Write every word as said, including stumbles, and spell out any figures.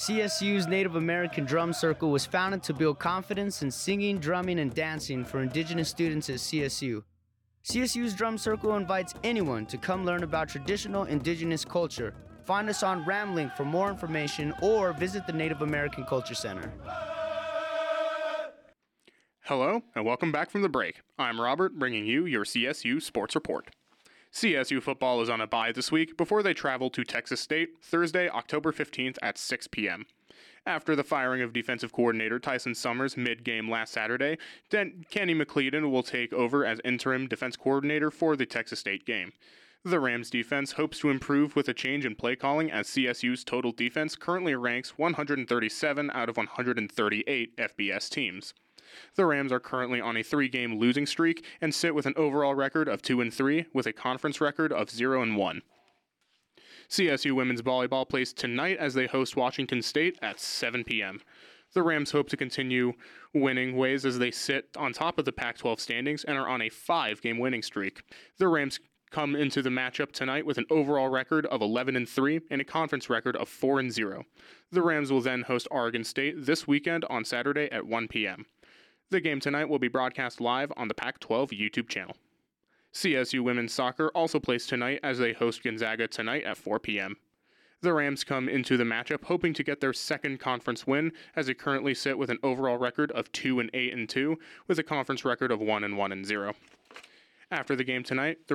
C S U's Native American Drum Circle was founded to build confidence in singing, drumming, and dancing for Indigenous students at C S U. C S U's Drum Circle invites anyone to come learn about traditional Indigenous culture. Find us on Ramlink for more information or visit the Native American Culture Center. Hello, and welcome back from the break. I'm Robert, bringing you your C S U Sports Report. C S U football is on a bye this week before they travel to Texas State Thursday, October fifteenth at six p.m. After the firing of defensive coordinator Tyson Summers mid-game last Saturday, then Kenny McLeodon will take over as interim defense coordinator for the Texas State game. The Rams defense hopes to improve with a change in play calling as C S U's total defense currently ranks one hundred thirty-seven out of one hundred thirty-eight F B S teams. The Rams are currently on a three-game losing streak and sit with an overall record of two and three with a conference record of zero and one. C S U women's volleyball plays tonight as they host Washington State at seven p.m. The Rams hope to continue winning ways as they sit on top of the Pac twelve standings and are on a five-game winning streak. The Rams come into the matchup tonight with an overall record of eleven and three and a conference record of four and zero. The Rams will then host Oregon State this weekend on Saturday at one p.m. The game tonight will be broadcast live on the Pac twelve YouTube channel. C S U women's soccer also plays tonight as they host Gonzaga tonight at four p.m. The Rams come into the matchup hoping to get their second conference win as they currently sit with an overall record of two and eight and two with a conference record of one and one and zero. After the game tonight, the